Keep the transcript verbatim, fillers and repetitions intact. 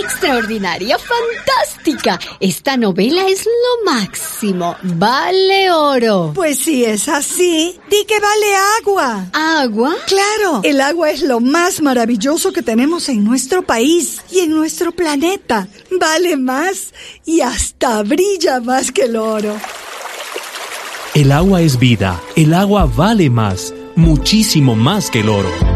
extraordinaria, fantástica. Esta novela es lo máximo. Vale oro. Pues si es así, di que vale agua. ¿Agua? Claro, el agua es lo más maravilloso que tenemos en nuestro país y en nuestro planeta. Vale más y hasta brilla más que el oro. El agua es vida. El agua vale más, muchísimo más que el oro.